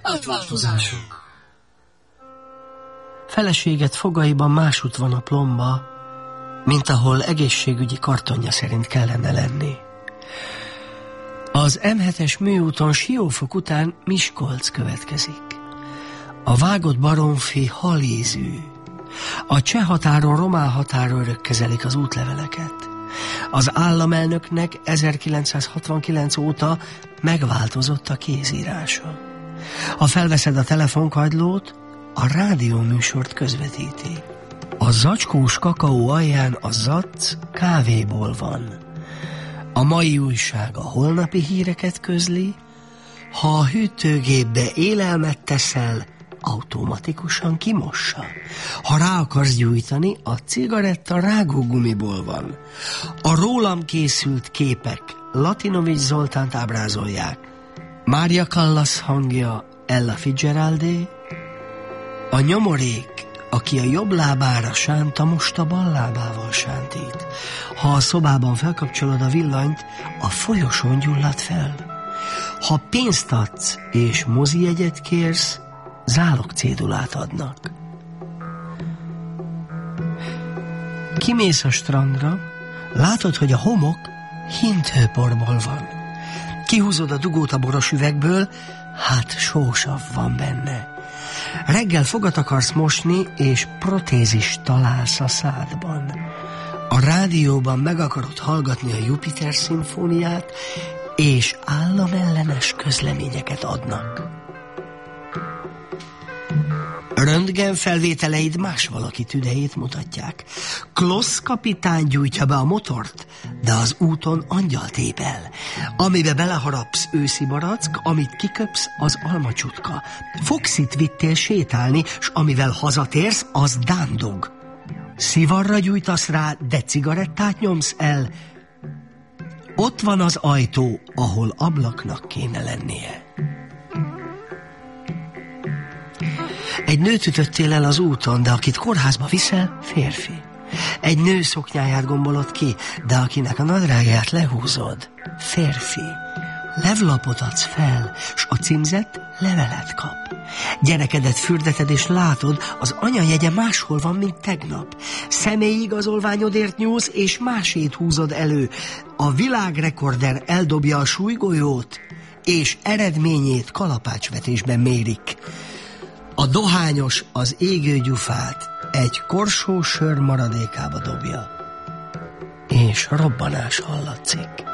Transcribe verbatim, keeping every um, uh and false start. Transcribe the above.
Átváltozások. Feleséget fogaiban másút van a plomba, mint ahol egészségügyi kartonja szerint kellene lenni. Az em hetes műúton Siófok után Miskolc következik. A vágott baromfi halízű. A cseh határon, román határon rögkezelik az útleveleket. Az államelnöknek ezerkilencszázhatvankilenc óta megváltozott a kézírása. Ha felveszed a telefonkagylót, a rádióműsort közvetíti. A zacskós kakaó alján a zacc kávéból van. A mai újság a holnapi híreket közli. Ha a hűtőgépbe élelmet teszel, automatikusan kimossa. Ha rá akarsz gyújtani, a cigaretta rágógumiból van. A rólam készült képek Latinovics Zoltánt ábrázolják. Mária Callas hangja Ella Fitzgeraldé. A nyomorék, aki a jobb lábára sánta, most a bal lábával sántít. Ha a szobában felkapcsolod a villanyt, a folyosón gyullad fel. Ha pénzt adsz és mozijegyet kérsz, zálogcédulát adnak. Kimész a strandra, látod, hogy a homok hintőporból van. Kihúzod a dugót a boros üvegből, hát sósav van benne. Reggel fogat akarsz mosni, és protézist találsz a szádban. A rádióban meg akarod hallgatni a Jupiter szimfóniát, és államellenes közleményeket adnak. Röntgen felvételeid más valaki tüdejét mutatják. Klossz kapitány gyújtja be a motort, de az úton angyal tépel. Amibe beleharapsz, őszi barack, amit kiköpsz, az almacsutka. Foxit vittél sétálni, s amivel hazatérsz, az dándog. Szivarra gyújtasz rá, de cigarettát nyomsz el. Ott van az ajtó, ahol ablaknak kéne lennie. Egy nőt ütöttél el az úton, de akit kórházba viszel, férfi. Egy nő szoknyáját gombolod ki, de akinek a nadrágját lehúzod, férfi. Levlapot adsz fel, s a címzett levelet kap. Gyerekedet fürdeted, és látod, az anyajegye máshol van, mint tegnap. Személyi igazolványodért nyúlsz, és másét húzod elő. A világrekorder eldobja a súlygolyót, és eredményét kalapácsvetésben mérik. A dohányos az égő gyufát egy korsó sör maradékába dobja, és robbanás hallatszik.